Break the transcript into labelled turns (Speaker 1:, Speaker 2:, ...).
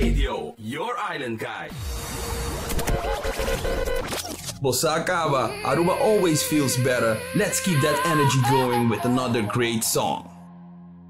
Speaker 1: Radio, your island guide.
Speaker 2: Bosakaba, Aruba always feels better. Let's keep that energy going with another great song.